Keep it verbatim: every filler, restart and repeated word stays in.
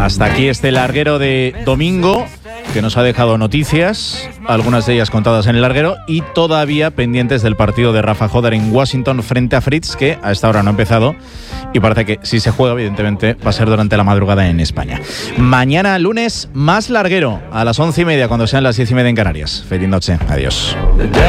hasta aquí este larguero de domingo, que nos ha dejado noticias, algunas de ellas contadas en el larguero, y todavía pendientes del partido de Rafa Joder en Washington frente a Fritz, que a esta hora no ha empezado, y parece que si se juega, evidentemente, va a ser durante la madrugada en España. Mañana, lunes, más larguero, a las once y media, cuando sean las diez y media en Canarias. Feliz noche. Adiós.